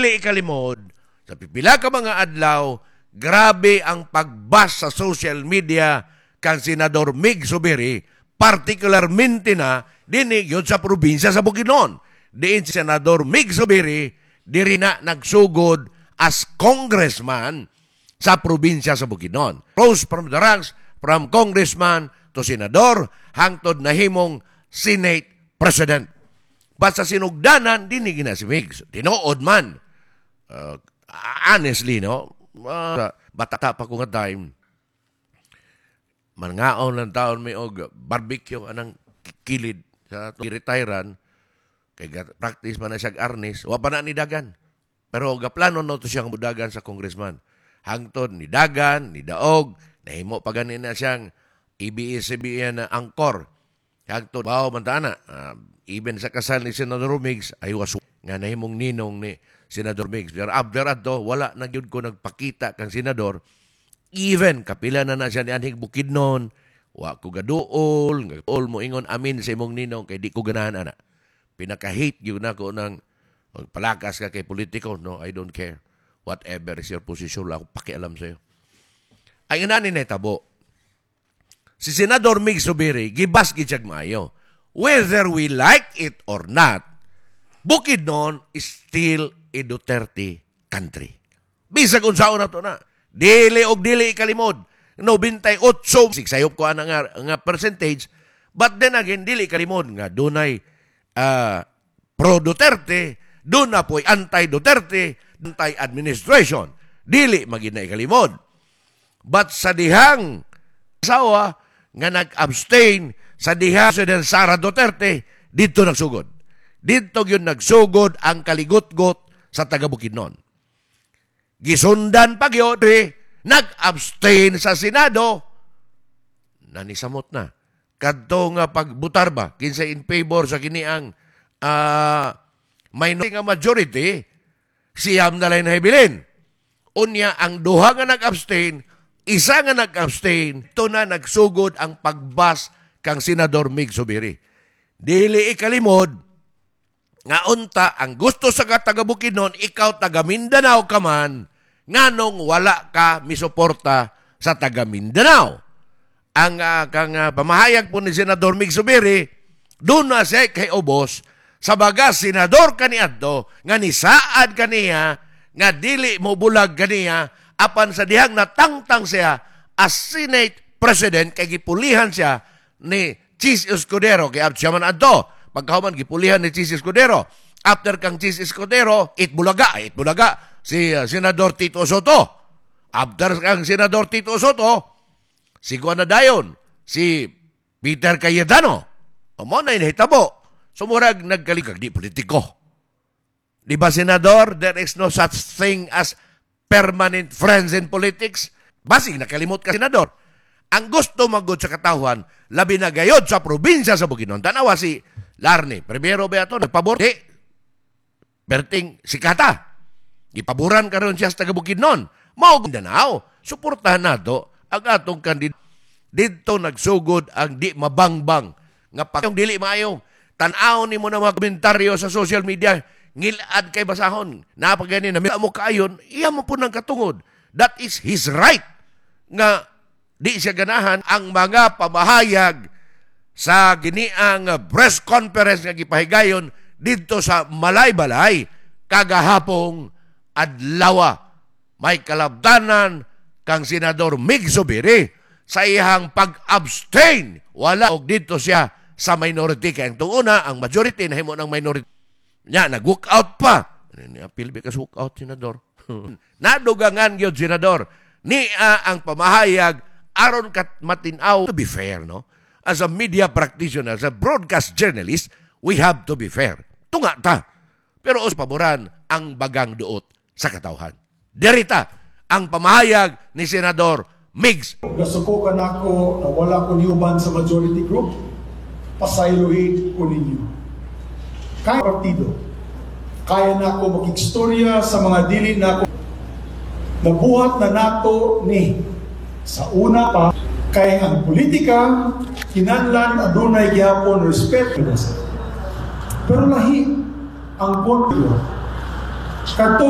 dili ikalimod, sa pipila ka mga adlaw, grabe ang pagbas sa social media kang Senador Mig Zubiri, partikularmente na dinig yun sa probinsya sa Bukidnon. Diin si Senador Mig Zubiri, diri na nagsugod as congressman sa probinsya sa Bukidnon. Rose from the ranks, from congressman to senador, hangtod na himong Senate President. Basta sinugdanan, dinig na si Mig. Tinood man. Honestly, no? Bata pa ko nga time, mangaon ng taon may og barbecue anang kilid sa retiran kay practice man na siya arnis wa pa na ni dagan pero gaplano no to siyang budagan sa congressman hangtod ni dagan ni daog nahimo pa ganin na siyang ABS-CBN na angkor hangtod bawo man ta na even sa kasal ni Senador Migs ay was nga nahimong ninong ni Senador Migs pero after ato wala na gyud ko nagpakita kang senador. Even, kapila na siya ni Anhing Bukidnon, wa ko gaduol, mo ingon amin sa imong ninong, kay di ko ganahan, ana. Pinaka-hate yun ako ng palakas ka kay politiko. No, I don't care. Whatever is your position, wala akong pakialam sa'yo. Ay inanin na itabo. Si Senador Mig Zubiri, gibas gitsag maayo. Whether we like it or not, Bukidnon is still a Duterte country. Bisag unsaon na to na. Dili og dili ikalimod. 98 sayop ko nga percentage. But then again, dili ikalimod nga dunay pro-Duterte, doon na po'y anti-Duterte, anti-administration. Dili magina ikalimod. But sa dihang asawa nga nag-abstain, sa dihang President Sara Duterte, dito nagsugod. Dito yun nagsugod ang kaligot-got sa taga-Bukidnon. Gisundan pag-yod, nag-abstain sa Senado, nanisamot na. Kadto nga pagbutar ba, kinsa in favor sa kiniang minority nga majority, siyam na lang nahibilin. Unya, ang duha nga nag-abstain, isa nga nag-abstain, ito na nagsugod ang pagbas kang Senador Mig Zubiri. Dili ikalimod, nga unta, ang gusto sa taga-Bukidnon, ikaw taga-Mindanao ka man, nganong wala ka misuporta sa taga-Mindanao. Ang pamahayag po ni Senador Mig Zubiri, doon na siya kay Obos, sa baga senador kaniadto, nga nisaad kaniya, nga dili mo bulag kaniya, apan sa dihang natangtang siya as Senate President, kay gipulihan siya ni Chis Escudero, kay siya man adto, pagkahuman gipulihan ni Chis Escudero. After kang Chis Escudero, itbulaga si Senador Tito Soto. After kang Senador Tito Soto, si Juan Dayon, si Peter Cayetano. Amo na inahitabo. Sumurag nagkalikag di politiko. Di ba, Senador, there is no such thing as permanent friends in politics? Basig nakalimot ka, Senador. Ang gusto magod sa katawhan, labi na gayod sa probinsya sa Bukidnon. Tanawa si Larne, primero ba ito, nagpabor? Berting sikata. Ipaboran karon siya sa taga-Bukidnon. Mao Mindanao, suportahan nato ang atong kandidato. Dito nagsugod ang di mabangbang nga yung dili maayo. Tan-aw ni mo na mga komentaryo sa social media, ngilad kay basahon. Napagani na mo kaayon, iya mo po ng katungod. That is his right. Nga di siya ganahan ang mga pamahayag sa giniang press conference nga gipahigayon dito sa Malay-Balay kagahapong adlawa. May kalabdanan kang Senador Mig Zubiri sa iyang pag-abstain. Wala og dito siya sa minority. Kaya itong una, ang majority na himo ng minority. Nya, nag-walk out pa. Pilbi ka sa walk out, Senador. Nadugangan yun, Senador. Ang pamahayag aron kat matinaw. To be fair, no? As a media practitioner, as a broadcast journalist, we have to be fair. Tunga ta. Pero paboran ang bagang duot sa katawhan. Derita ang pamahayag ni Senador Migs. Nasubukan ako na wala ko niyuban sa majority group, pasaylohin ko ninyo. Kaya partido, kaya na ako makikstorya sa mga dili na ako. Nabuhat na nato ni sa una pa, kay ang politika, kinanlan adunay gihapon respect. Pero lahi ang punto.